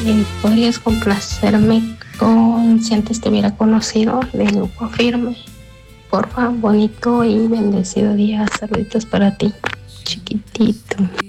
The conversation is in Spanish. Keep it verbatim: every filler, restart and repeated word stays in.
Eh, ¿podrías complacerme con Si antes te hubiera conocido de Grupo Firme? Porfa, bonito y bendecido día. Saluditos para ti, chiquitito.